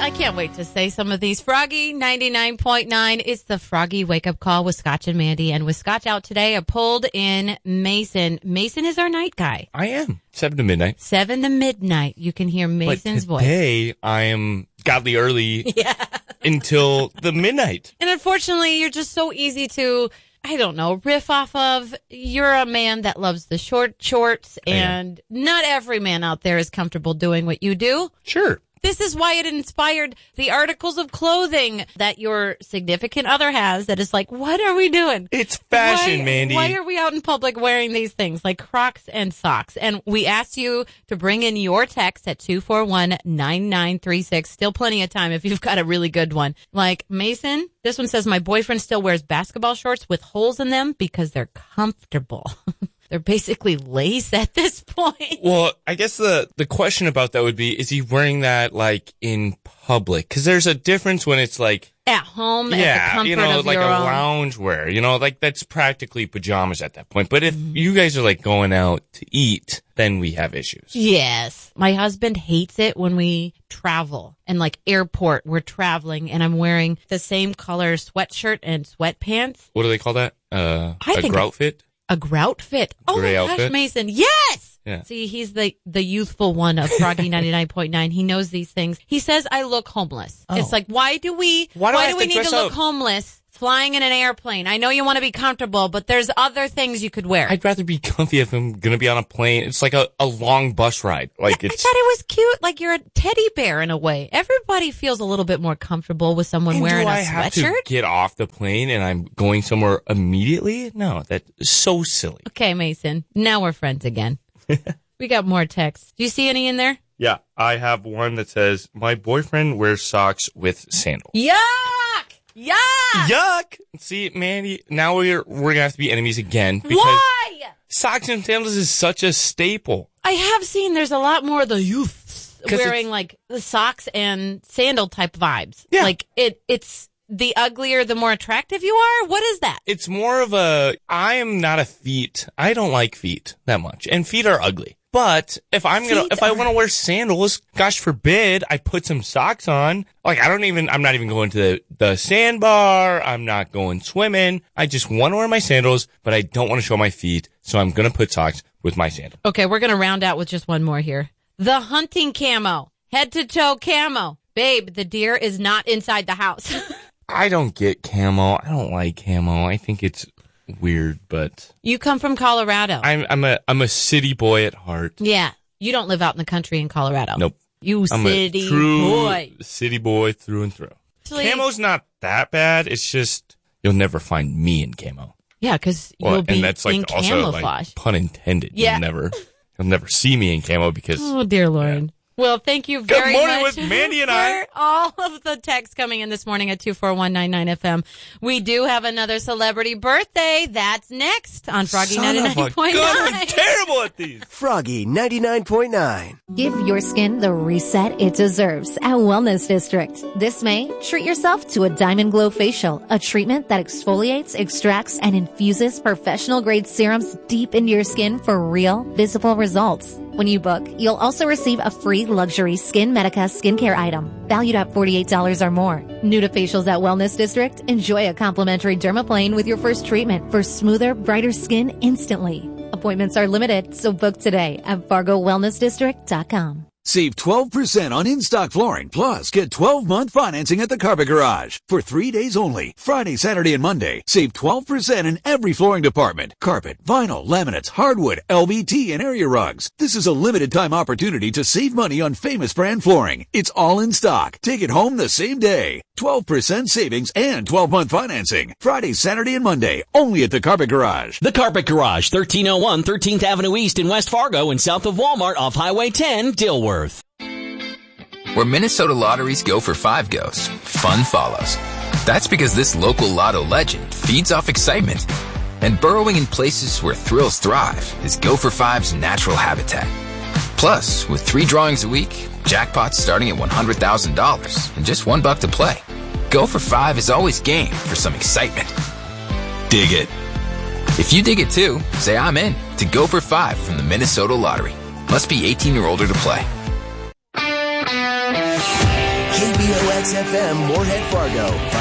I can't wait to say some of these. Froggy 99.9. It's the Froggy Wake Up Call with Scotch and Mandy. And with Scotch out today, I pulled in Mason. Mason is our night guy. I am. 7 to midnight. 7 to midnight. You can hear Mason's voice. Today, I am godly early until the midnight. And unfortunately, you're just so easy to, I don't know, riff off of. You're a man that loves the short shorts, and not every man out there is comfortable doing what you do. Sure. This is why it inspired the articles of clothing that your significant other has that is like, what are we doing? It's fashion, Mandy. Why are we out in public wearing these things like Crocs and socks? And we asked you to bring in your text at 241-9936. Still plenty of time if you've got a really good one. Like Mason, this one says, my boyfriend still wears basketball shorts with holes in them because they're comfortable. They're basically lace at this point. Well, I guess the question about that would be, is he wearing that like in public? Because there's a difference when it's like at home, at the comfort of like your a own lounge wear, like that's practically pajamas at that point. But if you guys are like going out to eat, then we have issues. Yes. My husband hates it when we travel and like airport, we're traveling and I'm wearing the same color sweatshirt and sweatpants. What do they call that? A grout fit? A grout fit. Oh Gray my gosh, outfit? Mason. Yes! Yeah. See, he's the youthful one of Froggy 99.9. He knows these things. He says, I look homeless. Oh. It's like, why do we need to look homeless flying in an airplane? I know you want to be comfortable, but there's other things you could wear. I'd rather be comfy if I'm going to be on a plane. It's like a long bus ride. Like I thought it was cute. Like you're a teddy bear in a way. Everybody feels a little bit more comfortable with someone wearing a sweatshirt. Do I have to get off the plane and I'm going somewhere immediately? No, that's so silly. Okay, Mason. Now we're friends again. We got more texts. Do you see any in there? Yeah, I have one that says, my boyfriend wears socks with sandals. Yuck! Yuck! Yuck! See, Mandy, now we're going to have to be enemies again. Because Why? Socks and sandals is such a staple. I have seen there's a lot more of the youths wearing like the socks and sandal type vibes. Yeah. Like it's the uglier, the more attractive you are. What is that? It's more of I am not a feet. I don't like feet that much. And feet are ugly. But if I want to wear sandals, gosh forbid, I put some socks on. Like I'm not even going to the sandbar. I'm not going swimming. I just want to wear my sandals, but I don't want to show my feet. So I'm going to put socks with my sandals. Okay, we're going to round out with just one more here. The hunting camo, head to toe camo. Babe, the deer is not inside the house. I don't get camo. I don't like camo. I think it's weird, but you come from Colorado. I'm a city boy at heart. Yeah, you don't live out in the country in Colorado. Nope. I'm city a true boy. City boy through and through. Actually, Camo's not that bad. It's just you'll never find me in camo. Yeah, because you'll be and that's like in also camouflage. Like pun intended. Yeah. You'll never see me in camo because. Oh dear Lord. Yeah. Well, thank you very much. Good morning with Mandy and I. All of the texts coming in this morning at 24199 FM. We do have another celebrity birthday. That's next on Froggy 99.9. I'm terrible at these. Froggy 99.9. Give your skin the reset it deserves at Wellness District. This May, treat yourself to a Diamond Glow Facial, a treatment that exfoliates, extracts, and infuses professional-grade serums deep into your skin for real, visible results. When you book, you'll also receive a free luxury Skin Medica skincare item, valued at $48 or more. New to facials at Wellness District, enjoy a complimentary dermaplane with your first treatment for smoother, brighter skin instantly. Appointments are limited, so book today at FargoWellnessDistrict.com. Save 12% on in-stock flooring, plus get 12-month financing at the Carpet Garage. For 3 days only, Friday, Saturday, and Monday, save 12% in every flooring department. Carpet, vinyl, laminates, hardwood, LVT, and area rugs. This is a limited-time opportunity to save money on famous brand flooring. It's all in stock. Take it home the same day. 12% savings and 12-month financing. Friday, Saturday, and Monday, only at the Carpet Garage. The Carpet Garage, 1301 13th Avenue East in West Fargo and south of Walmart off Highway 10, Dilworth. Where Minnesota lotteries go for 5 goes, fun follows. That's because this local lotto legend feeds off excitement. And burrowing in places where thrills thrive is Go for 5's natural habitat. Plus, with 3 drawings a week, jackpots starting at $100,000 and just $1 to play. Go for 5 is always game for some excitement. Dig it. If you dig it too, say I'm in to Go for 5 from the Minnesota Lottery. Must be 18 or older to play. KBO XFM Moorhead Fargo.